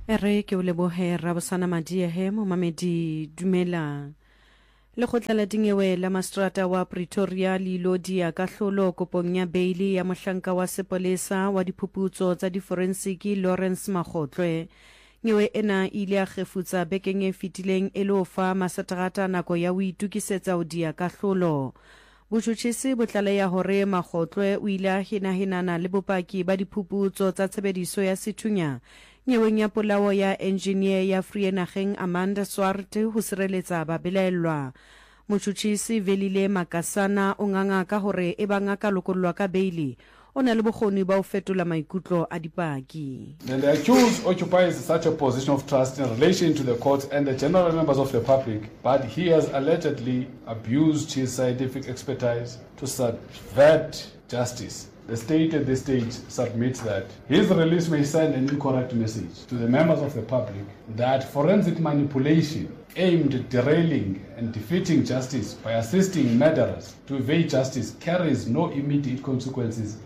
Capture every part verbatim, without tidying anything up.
Ere ke o lebohe Rabosana Madiehe Momamedi dumela. Lekgotla la dinyewe la Mastrata wa Pretoria le ilo dia kahlolo kopong ya beili ya mohlanka wa sepolesa wa diphuputso tsa diforensiki Lawrence Makgotlwe. Nyewe ena ile a kgefutsa bekeng e fetileng e le ho fa maseterata nako ya ho itukisetsa ho dia kahlolo. Botjhutjhisi bo tlaleha hore Makgotlwe o ile a hinahinana le bopaki ba diphuputso tsa tshebediso ya sethunya nyeweng ya polao ya engineer ya Vereeniging Amanda Swart ho sireletsa babelaellwa. Motjhutjhisi Velile Makasana o nganga ka hore e banga ka lokollwa ka beili o na le bokgoni ba ho fetola maikutlo a dipaki. And the accused occupies such a position of trust in relation to the court and the general members of the public, but he has allegedly abused his scientific expertise to subvert justice. The state at this stage submits that his release may send an incorrect message to the members of the public that forensic manipulation aimed at derailing and defeating justice by assisting murderers to evade justice carries no immediate consequences.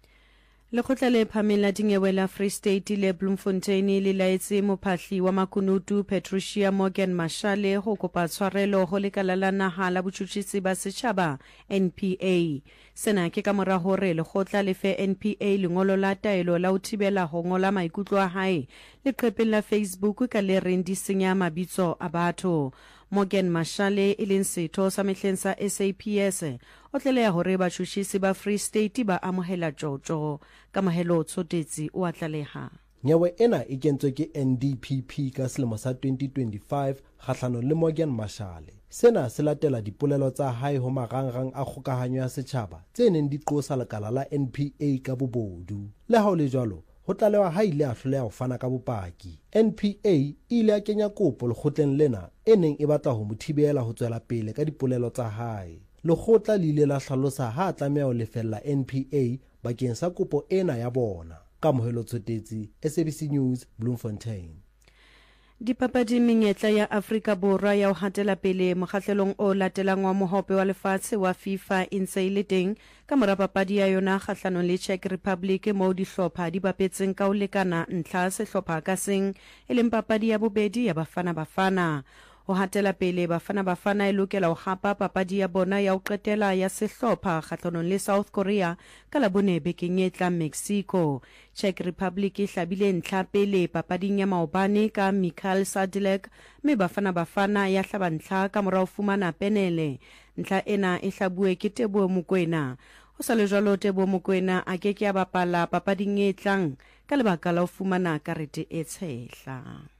Lekgotla le phahameng la dinyewe la Free State le Bloemfontein le laetse mophahli wa makunutu Patricia Morgan Mashale ho kopa tshwarelo ho lekala la naha la botjhutjhisi ba setjhaba N P A. Sena ke ka mora hore lekgotla le fe N P A lengolo la taelo la ho thibela ho ngola maikutlo a hae leqhepeng la Facebook ka le reng di senya mabitso a batho. Morgan Mashale e leng setho sa mehleng sa S A P S o tlaleha hore batjhutjhisi ba Free State ba amohela tjotjo ka mahelo tshotetsi o a tlaleha. Nyewe ena e kentswe ke N D P P ka selemo sa twenty twenty-five kgahlano le Morgan Mashale. Sena se latela dipolelo tsa hae ho marangrang a kgokahanyo ya setjhaba tse neng di qosa lekala la N P A ka bobodu. Le ha o le jwalo ho tlalewa ha ile a hloleha ho fana ka bopaki. N P A ile a kenya kopo lekgotleng lena e neng e batla ho mo thibela ho tswela pele ka dipolelo tsa hae. Lekgotla le ile la hlalosa ha tlameha ho lefella N P A bakeng sa kopo ena ya bona. Kamohelo Tsotetsi, S A B C News, Bloemfontein. Dipapadi menyetla ya Afrika Borwa ya ho hatela pele mokgahlelong o latelang wa mohope wa lefatshe wa FIFA e ntse e le teng ka mora papadi ya yona kgahlanong le Czech Republic moo dihlopha di bapetseng ka ho lekana ntlha sehlopha ka seng e leng papadi ya bobedi ya Bafana Bafana. Ho hatela pele Bafana Bafana e lokela ho hapa papadi ya bona ya ho qetela ya sehlopha kgahlanong le South Korea ka Labone bekeng e tlang Mexico. Czech Republic e hlabile ntlha pele papading ya maobane ka Mikhail Sadilek mme Bafana Bafana ya hlaba ntlha ka mora ho fumana penele. Ntlha ena e hlabuwe ke Teboho Mokoena. Ho sa le jwalo Teboho Mokoena a ke ke a bapala papading e tlang ka lebaka la ho fumana karete e tshehla.